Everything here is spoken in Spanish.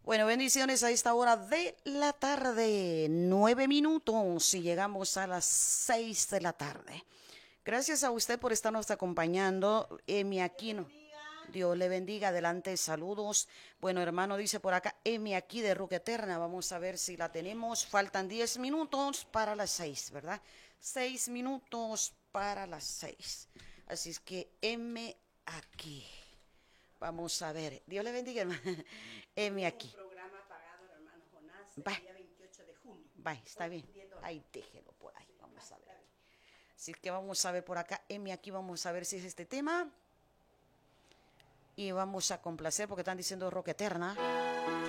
Bueno, bendiciones a esta hora de la tarde, 9 minutos y llegamos a las 6 de la tarde. Gracias a usted por estarnos acompañando. Emi Aquino. Dios le bendiga. Adelante, saludos. Bueno, hermano, dice por acá, Emi aquí de Roca Eterna. Vamos a ver si la tenemos. Faltan 10 minutos para las 6, ¿verdad? 6 minutos para las 6. Así es que M aquí. Vamos a ver. Dios le bendiga, hermano. M aquí. Programa pagado, hermano Jonás, el Va, día 28 de junio. va, está bien. Ahí déjelo por ahí. Vamos a ver. Así que vamos a ver por acá. M aquí, vamos a ver si es este tema. Y vamos a complacer porque están diciendo Roca Eterna.